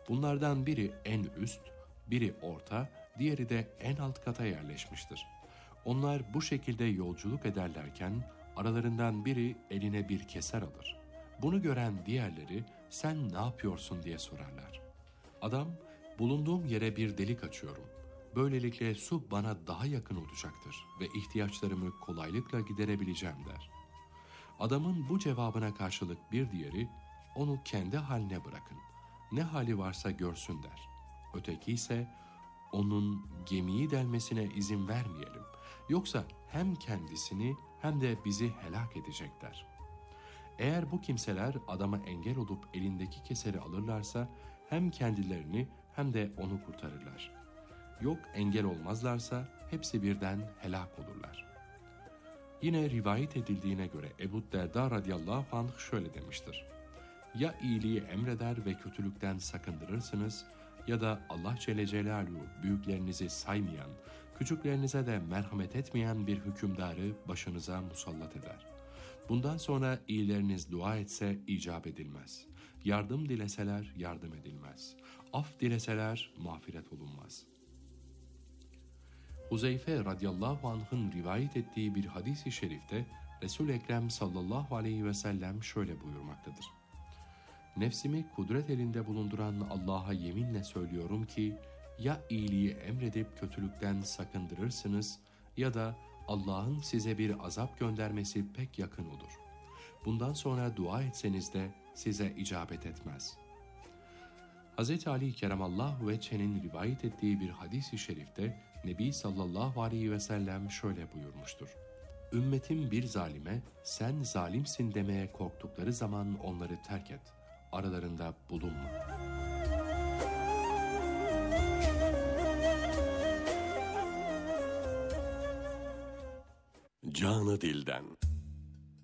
Bunlardan biri en üst, biri orta, diğeri de en alt kata yerleşmiştir. Onlar bu şekilde yolculuk ederlerken aralarından biri eline bir keser alır. Bunu gören diğerleri sen ne yapıyorsun diye sorarlar. Adam, bulunduğum yere bir delik açıyorum. Böylelikle su bana daha yakın olacaktır ve ihtiyaçlarımı kolaylıkla giderebileceğim der. Adamın bu cevabına karşılık bir diğeri, onu kendi haline bırakın. Ne hali varsa görsün der. Öteki ise, onun gemiyi delmesine izin vermeyelim. Yoksa hem kendisini hem de bizi helak edecekler. Eğer bu kimseler adama engel olup elindeki keseri alırlarsa hem kendilerini hem de onu kurtarırlar. Yok engel olmazlarsa hepsi birden helak olurlar. Yine rivayet edildiğine göre Ebu Derda radıyallahu anh şöyle demiştir. Ya iyiliği emreder ve kötülükten sakındırırsınız ya da Allah Celle Celaluhu büyüklerinizi saymayan, küçüklerinize de merhamet etmeyen bir hükümdarı başınıza musallat eder. Bundan sonra iyileriniz dua etse icap edilmez. Yardım dileseler yardım edilmez. Af dileseler mağfiret olunmaz. Huzeyfe radıyallahu anh'ın rivayet ettiği bir hadis-i şerifte Resul-i Ekrem sallallahu aleyhi ve sellem şöyle buyurmaktadır. Nefsimi kudret elinde bulunduran Allah'a yeminle söylüyorum ki ya iyiliği emredip kötülükten sakındırırsınız ya da Allah'ın size bir azap göndermesi pek yakın olur. Bundan sonra dua etseniz de size icabet etmez. Hz. Ali Keremallahu Vecce'nin rivayet ettiği bir hadis-i şerifte Nebi sallallahu aleyhi ve sellem şöyle buyurmuştur. Ümmetim bir zalime sen zalimsin demeye korktukları zaman onları terk et. Aralarında bulunma. Canı Dilden.